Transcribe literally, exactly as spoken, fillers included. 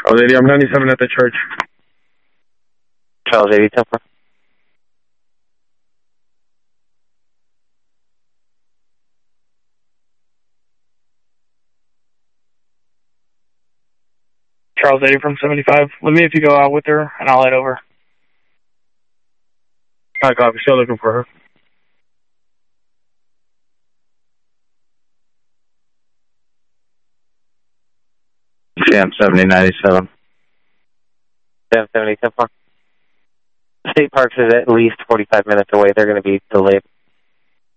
Charles eighty, I'm ninety-seven at the church. Charles eighty, ten four. Charles eighty from seventy-five. Let me if you go out with her, and I'll head over. Hi, copy. Still looking for her. Sam seventy ninety-seven. Sam seventy, ten four. State Parks is at least forty-five minutes away. They're going to be delayed.